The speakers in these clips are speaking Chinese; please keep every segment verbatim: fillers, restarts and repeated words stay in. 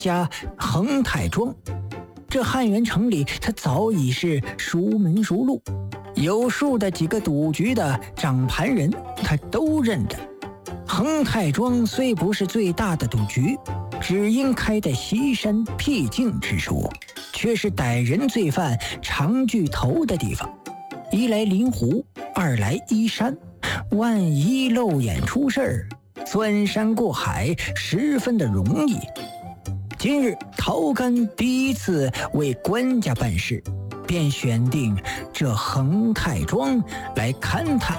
家恒泰庄。这汉源城里，他早已是熟门熟路，有数的几个赌局的掌盘人，他都认得。恒泰庄虽不是最大的赌局，只因开在西山僻静之处，却是歹人罪犯常聚头的地方。一来临湖，二来依山，万一漏眼出事儿，钻山过海十分的容易。今日陶干第一次为官家办事，便选定这恒泰庄来勘探。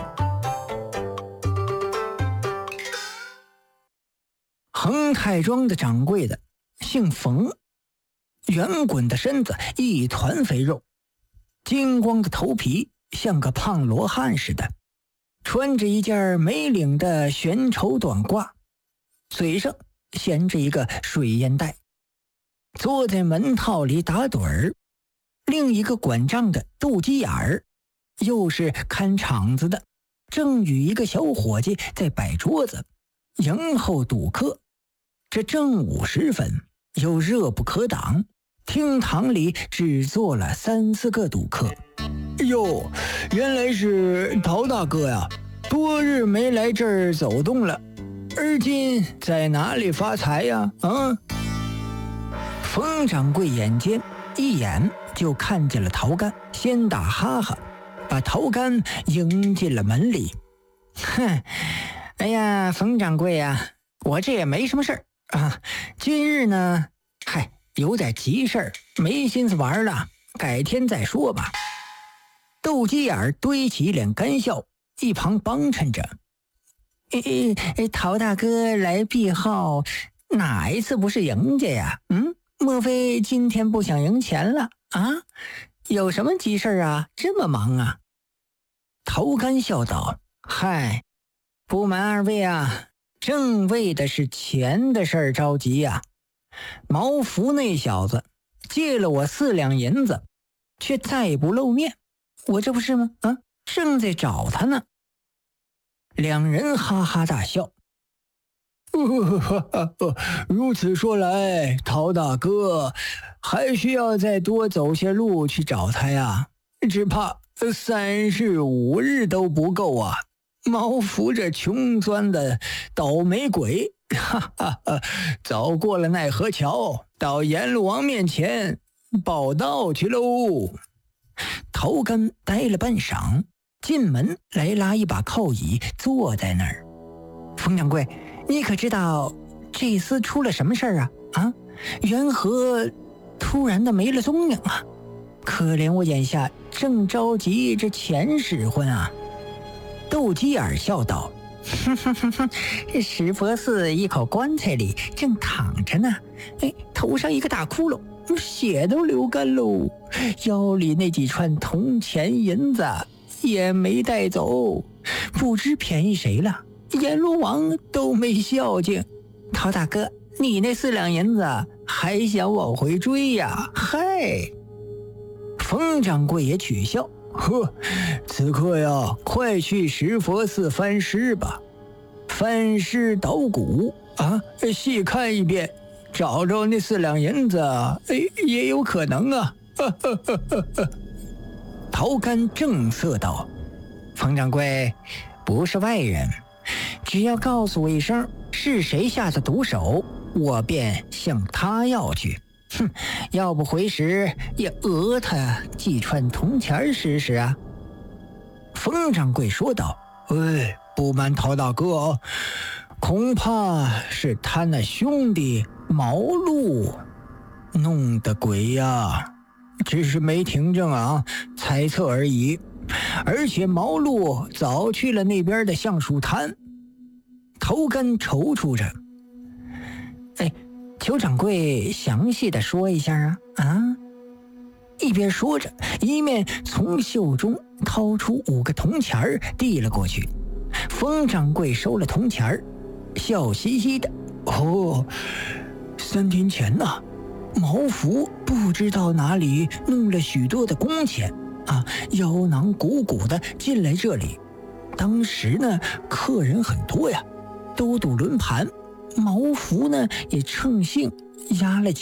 恒泰庄的掌柜的姓冯，圆滚的身子一团肥肉，金光的头皮像个胖罗汉似的，穿着一件没领的悬绸短褂，嘴上衔着一个水烟袋，坐在门套里打盹儿。另一个管账的斗鸡眼儿，又是看场子的，正与一个小伙计在摆桌子迎候赌客。这正午时分，又热不可挡，厅堂里只坐了三四个赌客。哟，原来是陶大哥呀，多日没来这儿走动了，而今在哪里发财呀？啊！冯掌柜眼尖，一眼就看见了陶干，先打哈哈，把陶干迎进了门里。哼，哎呀，冯掌柜呀，我这也没什么事儿啊，今日呢，嗨，有点急事儿，没心思玩了，改天再说吧。斗鸡眼儿堆起一脸干笑，一旁帮衬着。诶诶，陶大哥来闭号，哪一次不是赢家呀？嗯，莫非今天不想赢钱了啊？有什么急事啊？这么忙啊？陶干笑道：嗨，不瞒二位啊，正为的是钱的事儿着急呀。毛福那小子借了我四两银子，却再不露面，我这不是吗？啊，正在找他呢。两人哈哈大笑。如此说来，陶大哥还需要再多走些路去找他呀，只怕三日五日都不够啊。毛福这穷钻的倒霉鬼，哈哈哈，早过了奈何桥，到阎罗王面前报道去喽。陶干呆了半晌，进门来拉一把靠椅坐在那儿。冯掌柜，你可知道这厮出了什么事儿啊？啊，缘何突然的没了踪影啊？可怜我眼下正着急这钱使唤啊。斗鸡眼笑道：哼哼哼哼，石佛寺一口棺材里正躺着呢，哎，头上一个大窟窿，血都流干喽，腰里那几串铜钱银子也没带走，不知便宜谁了，阎罗王都没孝敬。陶大哥，你那四两银子还想往回追呀？嗨！冯掌柜也取笑：呵，此刻呀，快去石佛寺翻尸吧，翻尸捣鼓啊，细看一遍，找着那四两银子，哎，也有可能啊。陶干正色道：冯掌柜不是外人，只要告诉我一声是谁下的毒手，我便向他要去。哼，要不回时也讹他几串铜钱试试啊。冯掌柜说道：哎，不瞒陶大哥，恐怕是他那兄弟毛路弄的鬼呀，只是没听证啊，猜测而已。而且毛路早去了那边的橡树滩。头干踌躇着：哎，求掌柜详细的说一下啊！啊！一边说着，一面从袖中掏出五个铜钱儿递了过去。冯掌柜收了铜钱儿，笑嘻嘻的：哦，三天前呐、啊，毛福不知道哪里弄了许多的工钱啊，腰囊鼓鼓的进来这里。当时呢，客人很多呀，都赌轮盘。毛福呢也乘兴压了